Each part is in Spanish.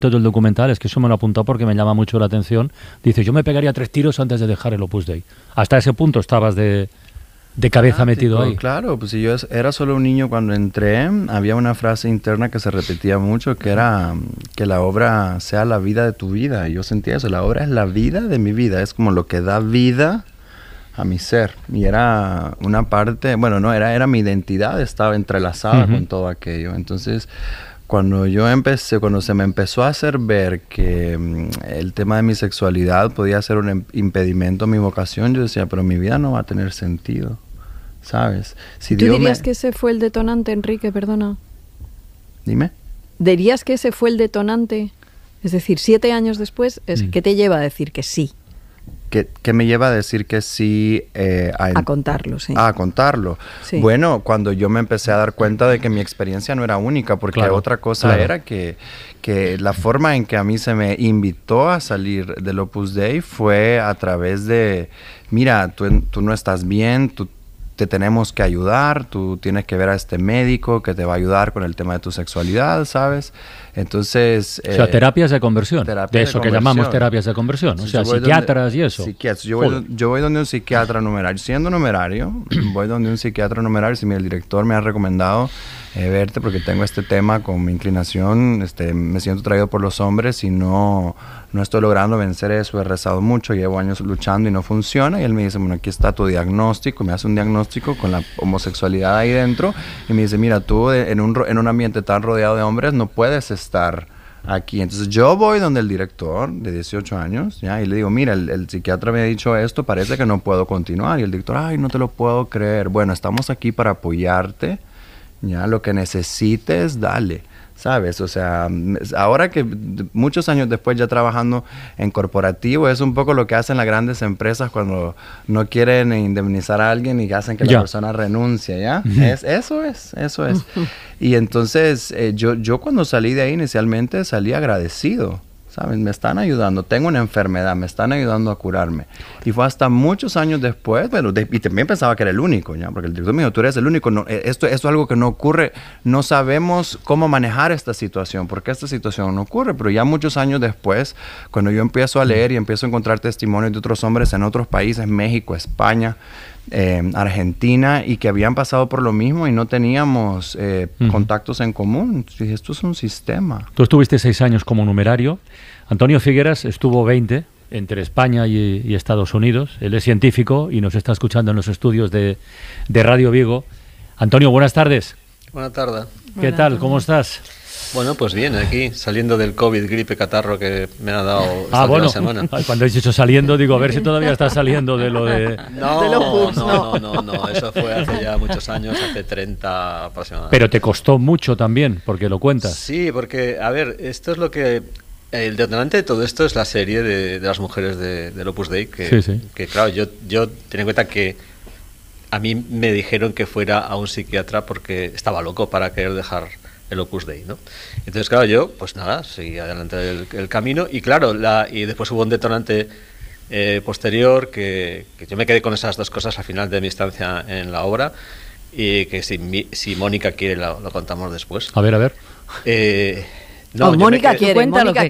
todo el documental, es que eso me lo he apuntado porque me llama mucho la atención. Dice, yo me pegaría 3 tiros antes de dejar el Opus Dei. Hasta ese punto estabas de cabeza metido ahí. Claro, pues si yo era solo un niño cuando entré, había una frase interna que se repetía mucho, que era que la obra sea la vida de tu vida. Y yo sentía eso, la obra es la vida de mi vida, es como lo que da vida a mi ser. Y era una parte, bueno, no, era mi identidad, estaba entrelazada con todo aquello. Entonces, cuando se me empezó a hacer ver que el tema de mi sexualidad podía ser un impedimento a mi vocación, yo decía, pero mi vida no va a tener sentido, ¿sabes? Si ¿Tú dirías que ese fue el detonante, Enrique? Perdona. Dime. ¿Dirías que ese fue el detonante? Es decir, 7 años después, ¿qué te lleva a decir que sí? ¿Qué me lleva a decir que sí? A contarlo, sí. A contarlo. Sí. Bueno, cuando yo me empecé a dar cuenta de que mi experiencia no era única, porque otra cosa era que la forma en que a mí se me invitó a salir del Opus Dei fue a través de, mira, tú no estás bien, te tenemos que ayudar, tú tienes que ver a este médico que te va a ayudar con el tema de tu sexualidad, ¿sabes? Entonces... o sea, terapias de conversión, de eso que llamamos terapias de conversión, o sea, psiquiatras y eso. Yo voy donde un psiquiatra numerario, siendo numerario, voy donde un psiquiatra numerario, si el director me ha recomendado verte porque tengo este tema con mi inclinación, me siento traído por los hombres y no estoy logrando vencer eso, he rezado mucho, llevo años luchando y no funciona, y él me dice, bueno, aquí está tu diagnóstico, me hace un diagnóstico con la homosexualidad ahí dentro, y me dice, mira, tú en un ambiente tan rodeado de hombres no puedes estar aquí. Entonces yo voy donde el director de 18 años, ¿ya? Y le digo, mira, el psiquiatra me ha dicho esto, parece que no puedo continuar, y el director, ay, no te lo puedo creer, bueno, estamos aquí para apoyarte, ya, lo que necesites, dale, ¿sabes? O sea, ahora que muchos años después ya trabajando en corporativo, es un poco lo que hacen las grandes empresas cuando no quieren indemnizar a alguien y hacen que la persona renuncie, ¿ya? Eso es. Y entonces, yo cuando salí de ahí inicialmente salí agradecido, ¿sabes? Me están ayudando, tengo una enfermedad, me están ayudando a curarme. Y fue hasta muchos años después, y también pensaba que era el único, ¿ya? Porque el director me dijo, tú eres el único, no, esto es algo que no ocurre, no sabemos cómo manejar esta situación, porque esta situación no ocurre, pero ya muchos años después, cuando yo empiezo a leer y empiezo a encontrar testimonios de otros hombres en otros países, México, España, Argentina, y que habían pasado por lo mismo y no teníamos contactos en común. Dije, esto es un sistema. Tú estuviste 6 años como numerario. Antonio Figueras estuvo 20 entre España y Estados Unidos. Él es científico y nos está escuchando en los estudios de Radio Vigo. Antonio, buenas tardes. Buenas tardes. ¿Qué tal? ¿Cómo estás? Bueno, pues bien, aquí saliendo del COVID, gripe, catarro que me ha dado esta última semana. Cuando has dicho saliendo, digo, a ver si todavía estás saliendo de lo de... No, eso fue hace ya muchos años, hace 30 aproximadamente. Pero te costó mucho también, porque lo cuentas. Sí, porque, a ver, esto es lo que... El detonante de todo esto es la serie de las mujeres del Opus Dei, que claro, yo ten en cuenta que a mí me dijeron que fuera a un psiquiatra porque estaba loco para querer dejar el Opus Dei, ¿no? Entonces, claro, yo, pues nada, seguí adelante el camino, y claro, y después hubo un detonante posterior que yo me quedé con esas dos cosas al final de mi estancia en la obra, y que si Mónica quiere lo contamos después. A ver. No, Mónica quiere.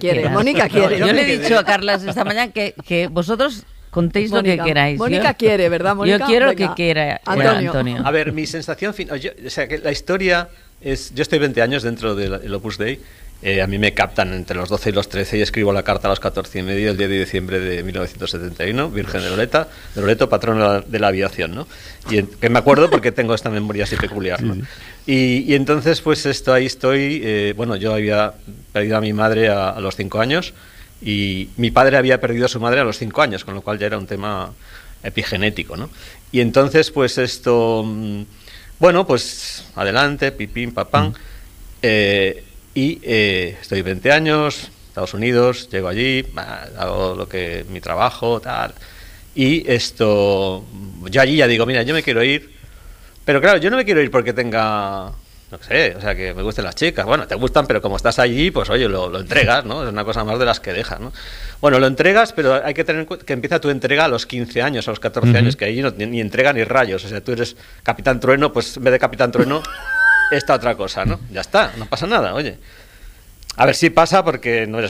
Yo le he dicho a Carlas esta mañana que vosotros contéis Mónica, lo que queráis. Mónica quiere, ¿verdad, Mónica? Yo quiero lo que quiera Antonio. A ver, mi sensación final... O sea, que la historia es... Yo estoy 20 años dentro del Opus Dei. A mí me captan entre los 12 y los 13 y escribo la carta a los 14 y medio el día de diciembre de 1971, Virgen de Loreto, patrona de la aviación, ¿no? Y que me acuerdo porque tengo esta memoria así peculiar, ¿no? Y entonces, pues ahí estoy. Bueno, yo había perdido a mi madre a los 5 años y mi padre había perdido a su madre a los 5 años, con lo cual ya era un tema epigenético, ¿no? Y entonces, pues esto... Bueno, pues adelante, pipín, papán. Estoy 20 años, Estados Unidos, llego allí, hago mi trabajo, tal. Y yo allí ya digo, mira, yo me quiero ir. Pero claro, yo no me quiero ir porque tenga, no sé, o sea, que me gusten las chicas. Bueno, te gustan, pero como estás allí, pues oye, lo entregas, ¿no? Es una cosa más de las que dejas, ¿no? Bueno, lo entregas, pero hay que tener en cuenta que empieza tu entrega a los 15 años, a los 14 años, que ahí ni entrega ni rayos. O sea, tú eres Capitán Trueno, pues en vez de Capitán Trueno, esta otra cosa, ¿no? Ya está, no pasa nada, oye. A ver si pasa porque no eres